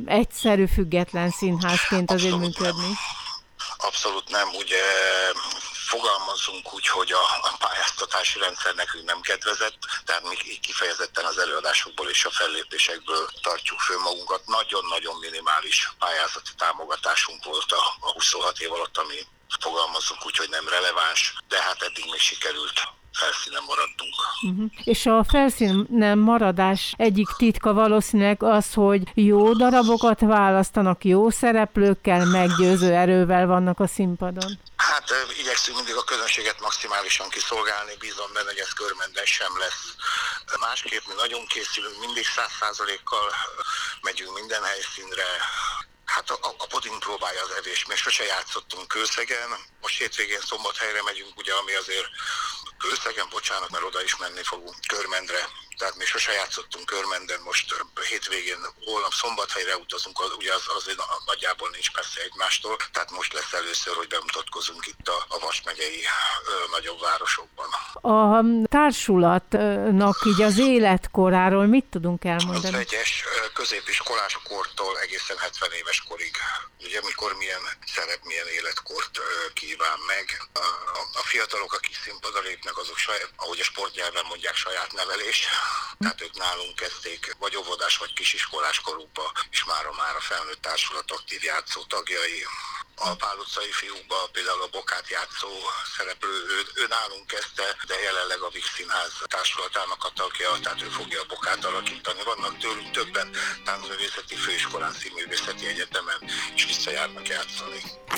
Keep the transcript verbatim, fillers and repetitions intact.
egyszerű, független színházként azért Abszolút működni. Nem. Abszolút nem. Ugye fogalmazunk úgy, hogy a, a pályáztatási rendszer nekünk nem kedvezett, tehát mi kifejezetten az előadásokból és a fellépésekből tartjuk föl magunkat. Nagyon-nagyon minimális pályázati támogatásunk volt a, a huszonhat év alatt, ami fogalmazunk úgy, hogy nem releváns, de hát eddig még sikerült. Felszínen maradtunk. Uh-huh. És a felszínen maradás egyik titka valószínűleg az, hogy jó darabokat választanak, jó szereplőkkel, meggyőző erővel vannak a színpadon. Hát igyekszünk mindig a közönséget maximálisan kiszolgálni, bízom benne, hogy ez körmenden sem lesz. Másképp mi nagyon készülünk, mindig száz százalékkal megyünk minden helyszínre. Hát a, a Podin próbálja az evés, még sose játszottunk Kőszegen, most hétvégén Szombathelyre megyünk, ugye, ami azért Kőszegen, bocsánat, mert oda is menni fogunk, Körmendre, tehát még sose játszottunk Körmenden, most hétvégén, holnap Szombathelyre utazunk, ugye az azért nagyjából nincs messze egymástól, tehát most lesz először, hogy bemutatkozunk itt a, a Vas megyei ö, nagyobb városokban. A társulatnak így az életkoráról mit tudunk elmondani? Az vegyes középiskolás kortól egészen hetven éves korig, ugye mikor milyen szerep, milyen életkort ö, kíván meg. A, a, a fiatalok, akik színpadra lépnek, azok saját, ahogy a sportnyelven mondják, saját nevelés. Tehát ők nálunk kezdték vagy óvodás, vagy kisiskolás korukba, és mára már a felnőtt társulat aktív játszó tagjai. A Pál utcai fiúkban például a Bokát játszó szereplő, ő, ő nálunk kezdte, de jelenleg a Víg Színház társulatának a tagja, tehát ő fogja a Bokát alakítani. Vannak tőlünk többen táncművészeti főiskolán, színművészeti egyetemen, és visszajárnak játszani.